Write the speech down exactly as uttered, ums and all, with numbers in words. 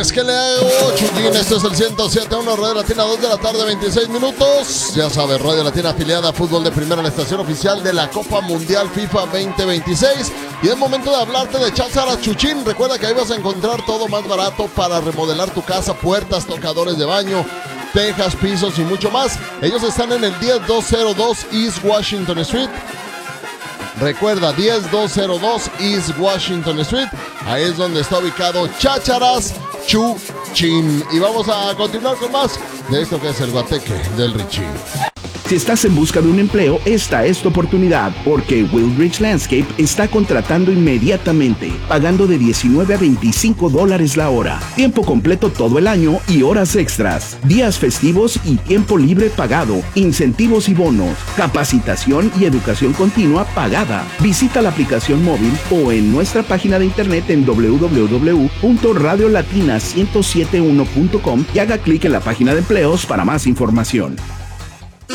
Pues que le hago, Chuyín, este es el ciento siete punto uno, Radio Latina, dos de la tarde, veintiséis minutos. Ya sabes, Radio Latina afiliada a Fútbol de Primera, la estación oficial de la Copa Mundial FIFA veinte veintiséis. Y es momento de hablarte de Cháchara Chuchín. Recuerda que ahí vas a encontrar todo más barato para remodelar tu casa, puertas, tocadores de baño, tejas, pisos y mucho más. Ellos están en el diez mil doscientos dos East Washington Street. Recuerda, diez mil doscientos dos East Washington Street. Ahí es donde está ubicado Chácharas Chuchín. Y vamos a continuar con más de esto que es el guateque del Richie. Si estás en busca de un empleo, esta es tu oportunidad, porque Wildridge Landscape está contratando inmediatamente, pagando de diecinueve a veinticinco dólares la hora, tiempo completo todo el año y horas extras, días festivos y tiempo libre pagado, incentivos y bonos, capacitación y educación continua pagada. Visita la aplicación móvil o en nuestra página de internet en doble u doble u doble u punto radio latina ciento siete punto uno punto com y haga clic en la página de empleos para más información.